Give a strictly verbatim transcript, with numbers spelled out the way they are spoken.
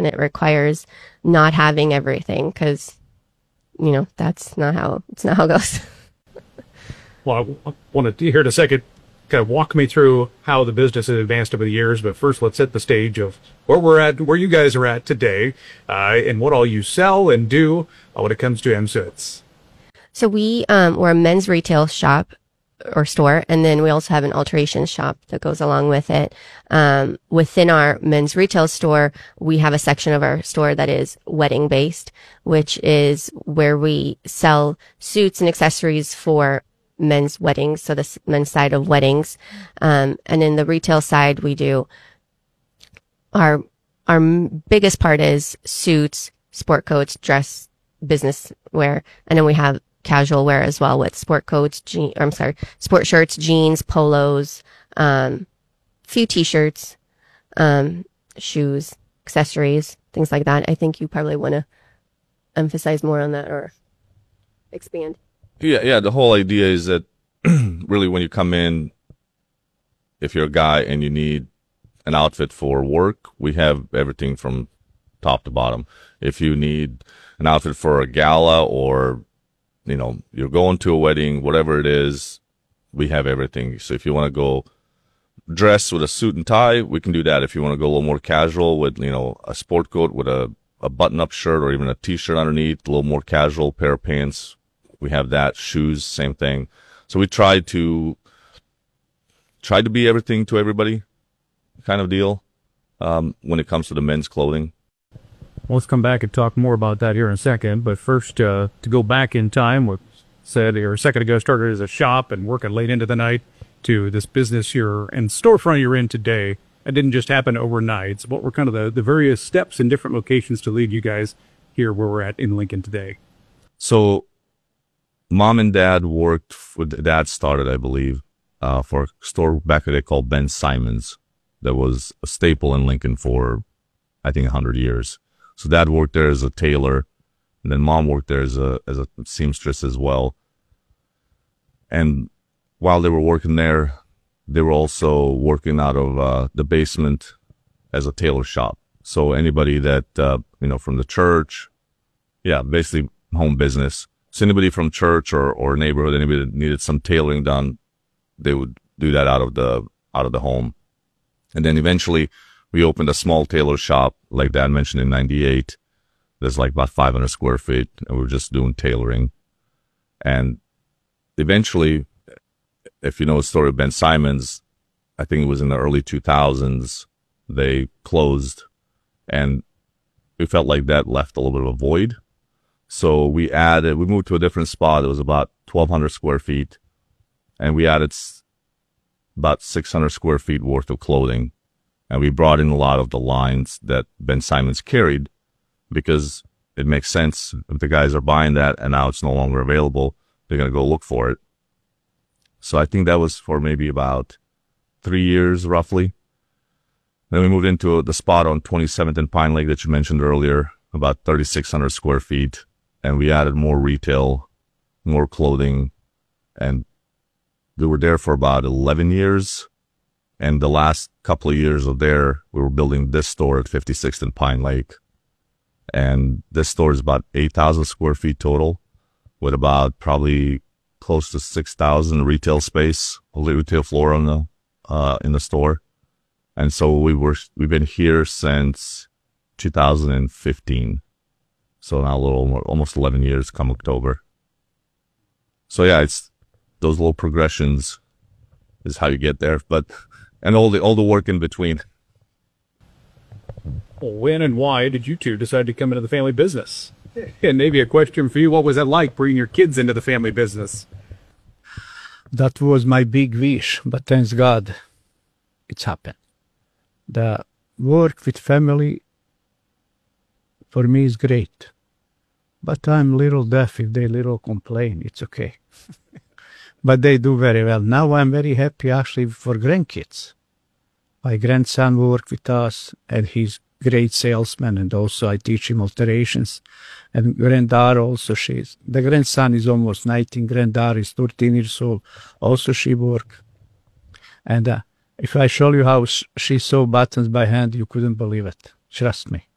and it requires not having everything because, you know, that's not how, it's not how it goes. Well, I wanted to hear in a second, kind of walk me through how the business has advanced over the years, but first let's set the stage of where we're at, where you guys are at today, uh, and what all you sell and do uh, when it comes to M Suits. So we, um, we're a men's retail shop or store, and then we also have an alteration shop that goes along with it. Um, within our men's retail store, we have a section of our store that is wedding based, which is where we sell suits and accessories for men's weddings, so the men's side of weddings. Um, and in the retail side, we do our, our biggest part is suits, sport coats, dress, business wear. And then we have casual wear as well with sport coats, jean, or I'm sorry, sport shirts, jeans, polos, um, few t-shirts, um, shoes, accessories, things like that. I think you probably want to emphasize more on that or expand. Yeah, yeah. The whole idea is that really when you come in, if you're a guy and you need an outfit for work, we have everything from top to bottom. If you need an outfit for a gala or, you know, you're going to a wedding, whatever it is, we have everything. So if you want to go dress with a suit and tie, we can do that. If you want to go a little more casual with, you know, a sport coat with a, a button-up shirt or even a t-shirt underneath, a little more casual pair of pants, we have that. Shoes, same thing. So we try to try to be everything to everybody kind of deal um, when it comes to the men's clothing. Well, let's come back and talk more about that here in a second. But first, uh, to go back in time, we said here a second ago, started as a shop and working late into the night to this business here and storefront you're in today. It didn't just happen overnight. So what were kind of the, the various steps in different locations to lead you guys here where we're at in Lincoln today? So mom and dad worked, with dad started, I believe, uh, for a store back in the day called Ben Simon's. That was a staple in Lincoln for, I think, a hundred years. So dad worked there as a tailor, and then mom worked there as a, as a seamstress as well. And while they were working there, they were also working out of, uh, the basement as a tailor shop. So anybody that, uh, you know, from the church, yeah, basically home business. So anybody from church or, or neighborhood, anybody that needed some tailoring done, they would do that out of the, out of the home. And then eventually we opened a small tailor shop, like Dad mentioned, in ninety-eight. There's like about five hundred square feet, and we we're just doing tailoring. And eventually, if you know the story of Ben Simon's, I think it was in the early two thousands, they closed, and we felt like that left a little bit of a void. So we added, we moved to a different spot. It was about twelve hundred square feet, and we added about six hundred square feet worth of clothing. And we brought in a lot of the lines that Ben Simon's carried because it makes sense. If the guys are buying that and now it's no longer available, they're going to go look for it. So I think that was for maybe about three years, roughly. Then we moved into the spot on twenty-seventh and Pine Lake that you mentioned earlier, about thirty-six hundred square feet. And we added more retail, more clothing, and we were there for about eleven years. And the last couple of years of there, we were building this store at fifty-sixth and Pine Lake. And this store is about eight thousand square feet total, with about probably close to six thousand retail space, retail floor on the, uh, in the store. And so we were, we've been here since two thousand fifteen. So now a little more, almost eleven years come October. So yeah, it's those little progressions is how you get there, but, and all the, all the work in between. Well, when and why did you two decide to come into the family business? And maybe a question for you, what was it like bringing your kids into the family business? That was my big wish, but thanks God, it's happened. The work with family, for me, is great. But I'm little deaf. If they little complain, it's okay. But they do very well. Now I'm very happy actually for grandkids. My grandson worked with us, and he's great salesman, and also I teach him alterations. And granddaughter also, she's, the grandson is almost nineteen, granddaughter is thirteen years old. Also she work. And uh, if I show you how sh she sew buttons by hand, you couldn't believe it. Trust me.